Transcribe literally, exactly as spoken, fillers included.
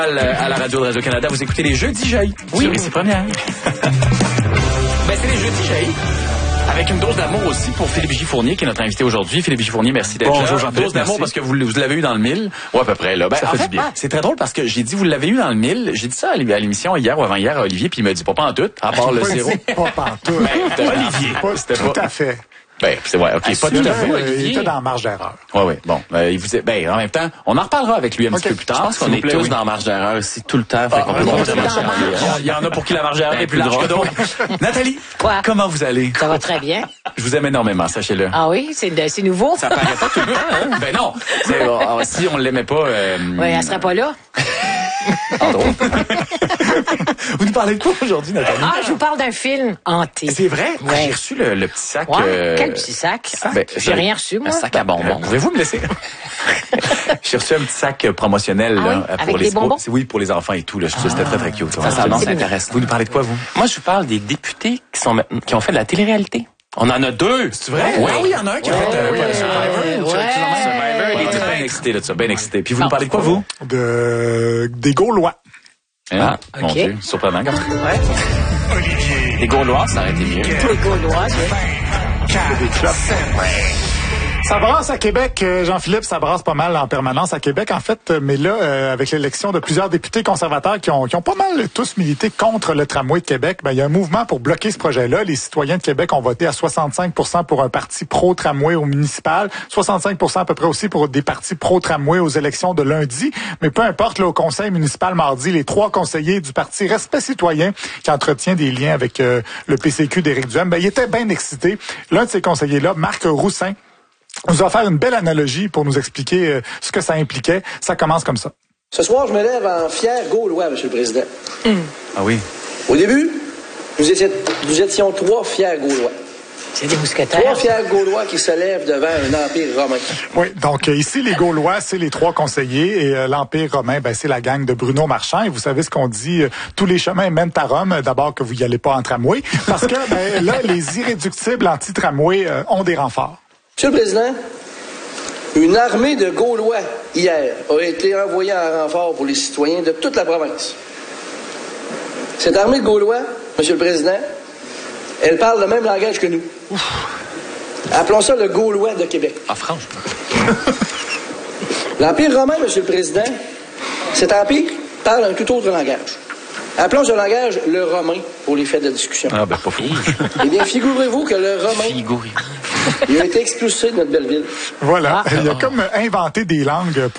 À la radio de Radio-Canada, vous écoutez les Jeudis Jaillis. Oui, mais c'est première. Ben, c'est les Jeudis Jaillis. Avec une dose d'amour aussi pour Philippe J. Fournier, qui est notre invité aujourd'hui. Philippe J. Fournier, merci d'être Bonjour, là. Dose d'amour parce que vous, vous l'avez eu dans le mille. Ou à peu près, là. Ben, ça fait fait, du bien. C'est très drôle parce que j'ai dit, vous l'avez eu dans le mille. J'ai dit ça à l'émission hier ou avant-hier à Olivier, puis il m'a dit, pas en tout, à part le sirop. Pas en tout. Ben, Olivier. Pas c'était tout pas... à fait. Ben, c'est vrai, ok, pas tout à fait. Euh, il était dans la marge d'erreur. Oui, oui, bon. Euh, il vous est, ben, en même temps, on en reparlera avec lui un petit okay. peu plus tard. Je pense qu'on est plaît, tous oui. dans la marge d'erreur aussi, tout le temps. Fait ah, qu'on ah, peut non, vraiment il y en a pour qui la marge d'erreur ben, est plus large que d'autres. Nathalie, quoi? Comment vous allez? Ça va très bien. Je vous aime énormément, sachez-le. Ah oui, c'est, c'est nouveau. Ça paraît pas tout le temps, hein? Ben non. C'est, alors, si on l'aimait pas... Euh... Oui, elle serait pas là. En drôle. Vous nous parlez de quoi aujourd'hui, Nathalie? Ah, je vous parle d'un film hanté. C'est vrai? Ouais. Ah, j'ai reçu le, le petit sac. Ouais. Euh... Quel petit sac? sac? Ben, j'ai rien reçu, moi. Un sac à bonbons. Euh, Pouvez-vous me laisser? J'ai reçu un petit sac promotionnel ah, là, oui? pour Avec les des bonbons? oh, oui, pour les enfants et tout. Là. Je trouve ah. C'était très, très cute. Ça, ça annonce intéressant. Vous nous parlez de quoi, vous? Moi, je vous parle des députés qui, sont, qui ont fait de la télé-réalité. On en a deux. C'est vrai? Oui. Ah oui, il y en a un qui a ouais, fait euh, ouais, ouais, Survivor. ouais. Survivor. Il était bien excité de ça, bien excité. Puis vous nous parlez de quoi, vous? De, des Gaulois. Hein? Ah, Mon okay. Dieu, surprenant. Quand même. Ouais. Olivier. Les Gaulois, ça aurait été mieux. Les Gaulois, des clubs. Ça brasse à Québec, Jean-Philippe, ça brasse pas mal en permanence à Québec, en fait. Mais là, euh, avec l'élection de plusieurs députés conservateurs qui ont, qui ont pas mal tous milité contre le tramway de Québec, ben, il y a un mouvement pour bloquer ce projet-là. Les citoyens de Québec ont voté à soixante-cinq pour cent pour un parti pro-tramway au municipal, soixante-cinq pour cent à peu près aussi pour des partis pro-tramway aux élections de lundi. Mais peu importe, là, au conseil municipal mardi, les trois conseillers du parti Respect citoyen, qui entretient des liens avec euh, le P C Q d'Éric Duhaime, ben, ils étaient bien excités. L'un de ces conseillers-là, Marc Roussin, nous a offert une belle analogie pour nous expliquer euh, ce que ça impliquait. Ça commence comme ça. Ce soir, je me lève en fier Gaulois, M. le Président. Mm. Ah oui. Au début, nous étions, nous étions trois fiers Gaulois. C'est des mousquetaires. Trois fiers Gaulois qui se lèvent devant un empire romain. Oui, donc euh, ici, les Gaulois, c'est les trois conseillers et euh, l'empire romain, ben, c'est la gang de Bruno Marchand. Et vous savez ce qu'on dit, euh, tous les chemins mènent à Rome. D'abord que vous y allez pas en tramway, parce que ben, là, les irréductibles anti-tramway euh, ont des renforts. Monsieur le Président, une armée de Gaulois, hier, a été envoyée en renfort pour les citoyens de toute la province. Cette armée de Gaulois, Monsieur le Président, elle parle le même langage que nous. Ouf. Appelons ça le Gaulois de Québec. Ah, franchement. L'Empire romain, Monsieur le Président, cet empire parle un tout autre langage. Appelons ce langage le romain pour les faits de discussion. Ah, ben, pas fou. Eh bien, figurez-vous que le romain... Figurez-vous. Il a été expulsé de notre belle ville. Voilà. Ah, il a comme inventé des langues pour